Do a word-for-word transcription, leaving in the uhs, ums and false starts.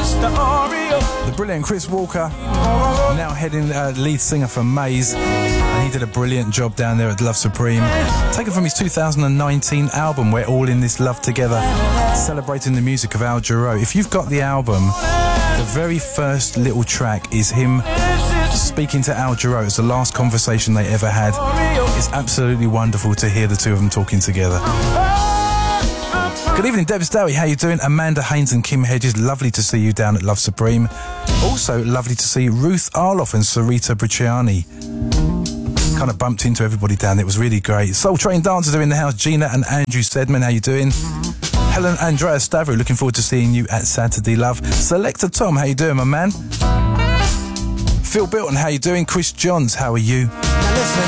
The brilliant Chris Walker, now heading uh, lead singer for Maze, and he did a brilliant job down there at Love Supreme. Taken from his two thousand nineteen album, We're All in This Love Together, celebrating the music of Al Jarreau. If you've got the album, the very first little track is him speaking to Al Jarreau. It's the last conversation they ever had. It's absolutely wonderful to hear the two of them talking together. Good evening, Deb Stowie. How you doing? Amanda Haynes and Kim Hedges. Lovely to see you down at Love Supreme. Also, lovely to see Ruth Arloff and Sarita Briciani. Kind of bumped into everybody down there. It was really great. Soul Train Dancers are in the house. Gina and Andrew Stedman. How you doing? Helen Andrea Stavro. Looking forward to seeing you at Saturday Love. Selector Tom. How you doing, my man? Phil Bilton. How you doing? Chris Johns. How are you? Now listen.